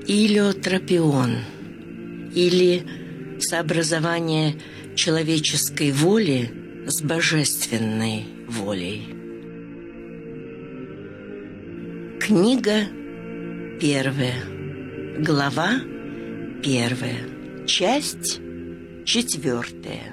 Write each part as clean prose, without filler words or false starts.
Илиотропион, или сообразование человеческой воли с божественной волей. Книга 1, глава 1, часть 4.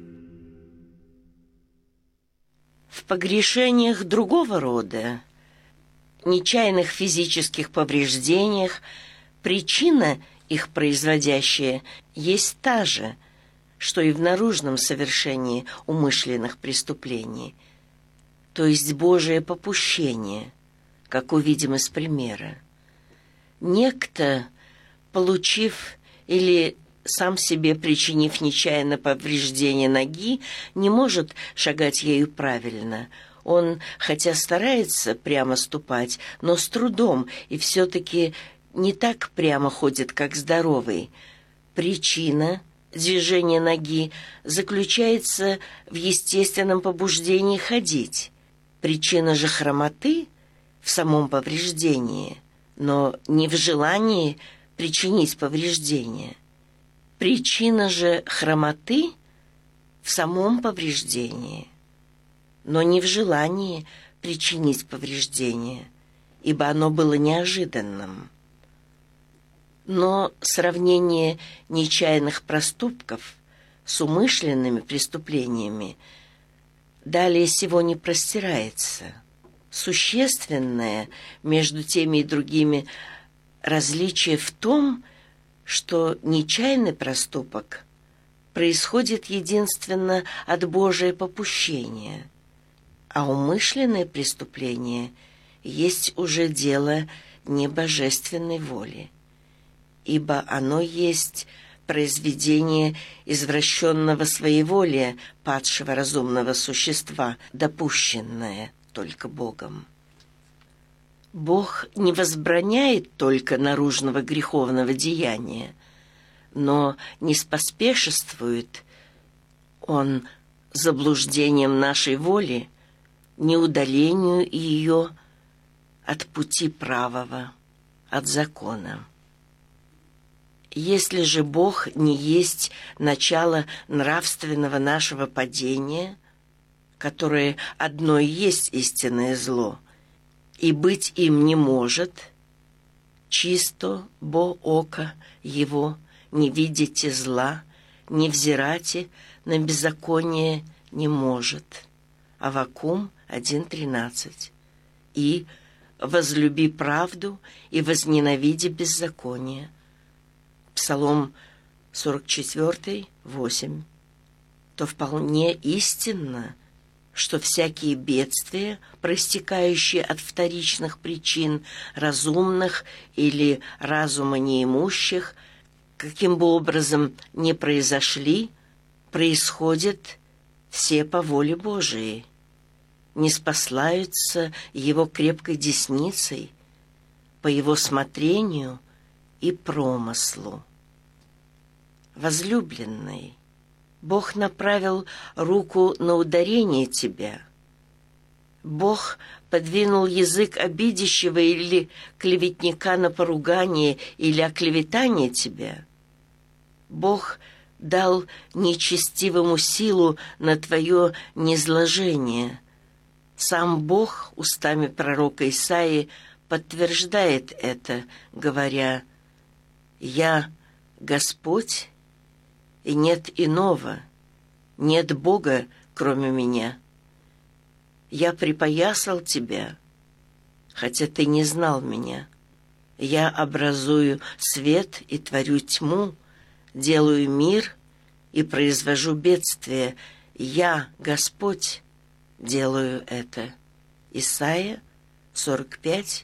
В погрешениях другого рода, нечаянных физических повреждениях, причина, их производящая, есть та же, что и в наружном совершении умышленных преступлений, то есть Божие попущение, как увидим из примера. Некто, получив или сам себе причинив нечаянно повреждение ноги, не может шагать ею правильно. Он, хотя старается прямо ступать, но с трудом, и все-таки не так прямо ходит, как здоровый. Причина движения ноги заключается в естественном побуждении ходить. Причина же хромоты в самом повреждении, но не в желании причинить повреждение. Причина же хромоты в самом повреждении, но не в желании причинить повреждение, ибо оно было неожиданным. Но сравнение нечаянных проступков с умышленными преступлениями далее сего не простирается. Существенное между теми и другими различие в том, что нечаянный проступок происходит единственно от Божия попущения, а умышленное преступление есть уже дело небожественной воли, ибо оно есть произведение извращенного своеволия падшего разумного существа, допущенное только Богом. Бог не возбраняет только наружного греховного деяния, но не споспешествует Он заблуждением нашей воли, не удалению ее от пути правого, от закона. Если же Бог не есть начало нравственного нашего падения, которое одно и есть истинное зло, и быть им не может, чисто бо око его не видите зла, не взирате на беззаконие не может. Аввакум 1:13. И возлюби правду и возненавиди беззаконие. Псалом 44:8. То вполне истинно, что всякие бедствия, проистекающие от вторичных причин, разумных или разума неимущих, каким бы образом ни произошли, происходят все по воле Божией, не спаслаются Его крепкой десницей, по Его смотрению и промыслу. Возлюбленный, Бог направил руку на ударение тебя. Бог подвинул язык обидящего или клеветника на поругание или оклеветание тебя. Бог дал нечестивому силу на твое низложение. Сам Бог устами пророка Исаии подтверждает это, говоря: «Я Господь, и нет иного, нет Бога, кроме меня. Я припоясал тебя, хотя ты не знал меня. Я образую свет и творю тьму, делаю мир и произвожу бедствие. Я, Господь, делаю это». Исайя 45,